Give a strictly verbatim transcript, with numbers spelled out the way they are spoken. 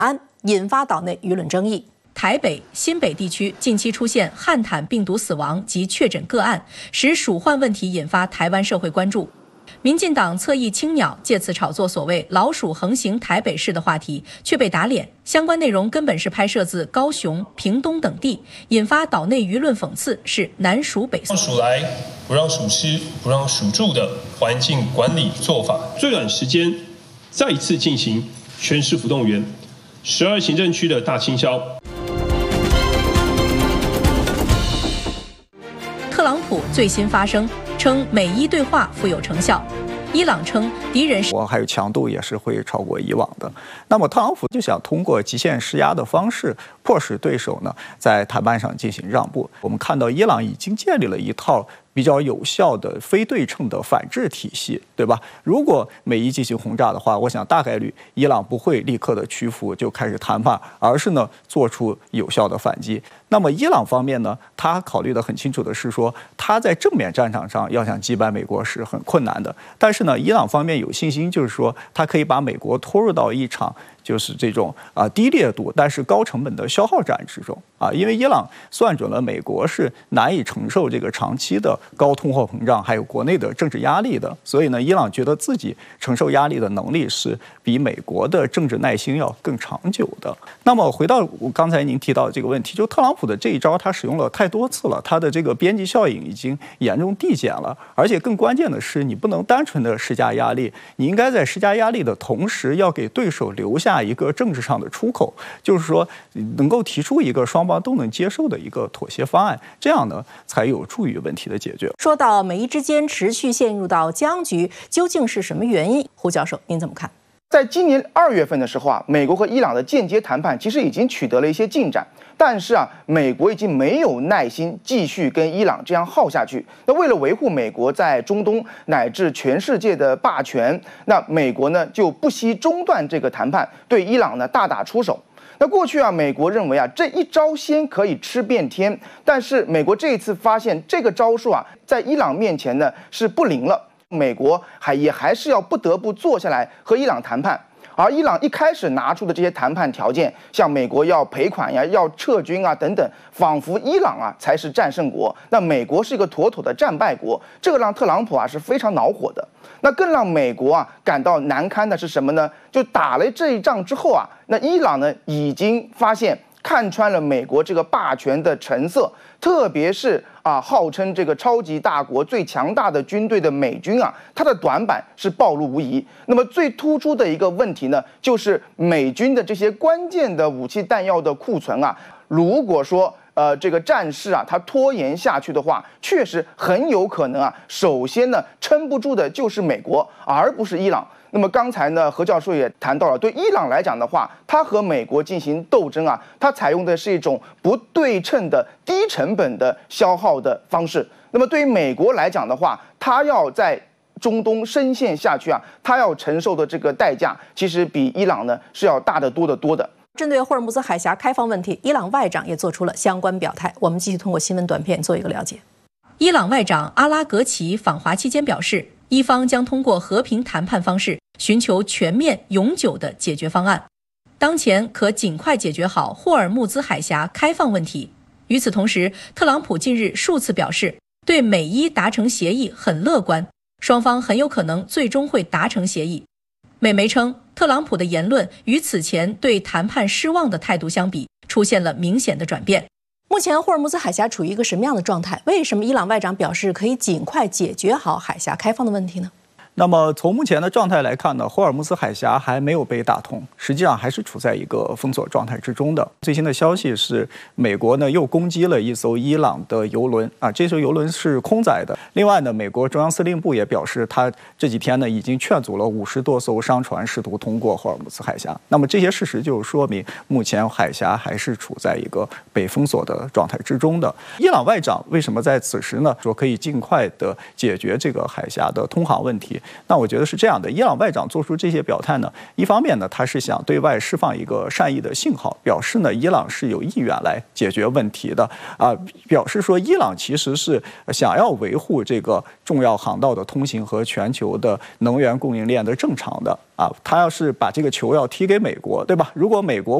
安，引发岛内舆论争议。台北、新北地区近期出现汉坦病毒死亡及确诊个案，使鼠患问题引发台湾社会关注。民进党侧翼青鸟借此炒作所谓“老鼠横行台北市”的话题，却被打脸。相关内容根本是拍摄自高雄、屏东等地，引发岛内舆论讽刺是南鼠北送。 让鼠来，不让鼠吃，不让鼠住的环境管理做法，最短时间再一次进行全市府动员，十二行政区的大清消。 特朗普最新发声，称美伊对话富有成效。伊朗称敌人是， 还有强度也是会超过以往的。那么特朗普就想通过极限施压的方式，迫使对手呢在谈判上进行让步。我们看到伊朗已经建立了一套比较有效的非对称的反制体系，对吧？如果美伊进行轰炸的话，我想大概率伊朗不会立刻的屈服就开始谈判，而是呢做出有效的反击。那么伊朗方面呢，他考虑的很清楚的是说，他在正面战场上要想击败美国是很困难的，但是呢，伊朗方面有信心，就是说他可以把美国拖入到一场就是这种啊低烈度但是高成本的消耗战之中啊，因为伊朗算准了美国是难以承受这个长期的高通货膨胀还有国内的政治压力的，所以呢，伊朗觉得自己承受压力的能力是比美国的政治耐心要更长久的。那么回到我刚才您提到的这个问题，就特朗普的这一招他使用了太多次了，他的这个边际效应已经严重递减了，而且更关键的是，你不能单纯的施加压力，你应该在施加压力的同时，要给对手留下一个政治上的出口，就是说能够提出一个双方都能接受的一个妥协方案，这样呢才有助于问题的解决。 说到美伊之间持续陷入到僵局，究竟是什么原因？胡教授，您怎么看？ 在今年二月份的时候啊，美国和伊朗的间接谈判其实已经取得了一些进展，但是啊，美国已经没有耐心继续跟伊朗这样耗下去。那为了维护美国在中东乃至全世界的霸权，那美国呢就不惜中断这个谈判，对伊朗呢大打出手。那过去啊，美国认为啊这一招鲜可以吃遍天，但是美国这一次发现这个招数啊在伊朗面前呢是不灵了。美国还也还是要不得不坐下来和伊朗谈判，而伊朗一开始拿出的这些谈判条件，像美国要赔款呀、要撤军啊等等，仿佛伊朗啊才是战胜国，那美国是一个妥妥的战败国，这个让特朗普啊是非常恼火的。那更让美国啊感到难堪的是什么呢？就打了这一仗之后啊，那伊朗呢已经发现看穿了美国这个霸权的成色，特别是啊，号称这个超级大国最强大的军队的美军啊，它的短板是暴露无遗。那么最突出的一个问题呢，就是美军的这些关键的武器弹药的库存啊，如果说呃这个战事啊它拖延下去的话，确实很有可能啊，首先呢撑不住的就是美国，而不是伊朗。那么刚才呢，何教授也谈到了，对伊朗来讲的话，它和美国进行斗争啊，它采用的是一种不对称的低成本的消耗的方式。那么对于美国来讲的话，它要在中东深陷下去啊，它要承受的这个代价，其实比伊朗呢是要大得多得多的。 针对霍尔木兹海峡开放问题，伊朗外长也做出了相关表态。我们继续通过新闻短片做一个了解。伊朗外长阿拉格齐访华期间表示，伊方将通过和平谈判方式寻求全面永久的解决方案，当前可尽快解决好霍尔木兹海峡开放问题。与此同时，特朗普近日数次表示，对美伊达成协议很乐观，双方很有可能最终会达成协议。美媒称，特朗普的言论与此前对谈判失望的态度相比，出现了明显的转变。目前霍尔木兹海峡处于一个什么样的状态？为什么伊朗外长表示可以尽快解决好海峡开放的问题呢？ 那么从目前的状态来看呢，霍尔木兹海峡还没有被打通，实际上还是处在一个封锁状态之中的。最新的消息是，美国呢又攻击了一艘伊朗的油轮啊，这艘油轮是空载的。另外呢，美国中央司令部也表示，他这几天呢已经劝阻了五十多艘商船试图通过霍尔木兹海峡。那么这些事实就说明，目前海峡还是处在一个被封锁的状态之中的。伊朗外长为什么在此时呢说可以尽快的解决这个海峡的通航问题？ 题。那我觉得是这样的，伊朗外长做出这些表态呢，一方面呢，他是想对外释放一个善意的信号，表示呢，伊朗是有意愿来解决问题的啊，表示说伊朗其实是想要维护这个重要航道的通行和全球的能源供应链的正常的啊，他要是把这个球要踢给美国，对吧？如果美国